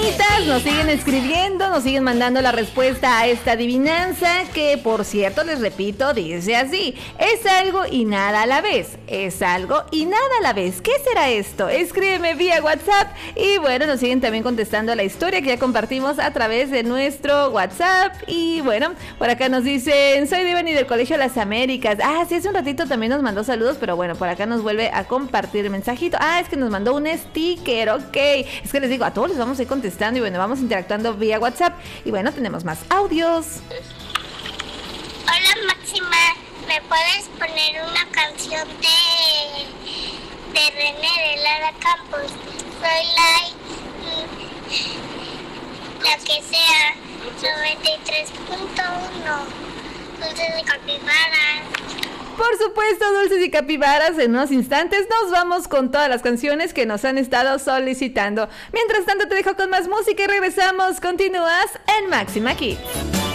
personitas nos siguen escribiendo, nos siguen mandando la respuesta a esta adivinanza, que por cierto, les repito, dice así: es algo y nada a la vez. Es algo y nada a la vez. ¿Qué será esto? Escríbeme vía WhatsApp. Y bueno, nos siguen también contestando a la historia que ya compartimos a través de nuestro WhatsApp. Y bueno, por acá nos dicen: soy Divani del Colegio Las Américas. Ah, sí, hace un ratito también nos mandó saludos, pero bueno, por acá nos vuelve a compartir el mensajito. Ah, es que nos mandó un sticker, ok. Es que les digo, a todos les vamos a ir contestando y bueno, vamos interactuando vía WhatsApp. Y bueno, tenemos más audios. Hola Máxima, ¿me puedes poner una canción de René de Lara Campos? Soy la que sea 93.1, Dulces de Capibara. Por supuesto, Dulces y Capibaras, en unos instantes nos vamos con todas las canciones que nos han estado solicitando. Mientras tanto, te dejo con más música y regresamos. Continúas en Máxima Kids.